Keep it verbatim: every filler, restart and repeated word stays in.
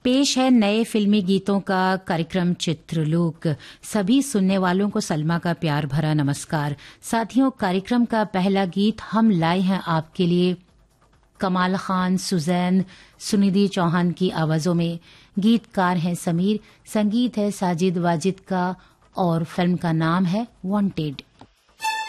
पेश है नए फिल्मी गीतों का कार्यक्रम चित्रलोक। सभी सुनने वालों को सलमा का प्यार भरा नमस्कार। साथियों, कार्यक्रम का पहला गीत हम लाए हैं आपके लिए कमाल खान, सुजैन, सुनिधि चौहान की आवाजों में। गीतकार हैं समीर, संगीत है साजिद वाजिद का और फिल्म का नाम है वांटेड।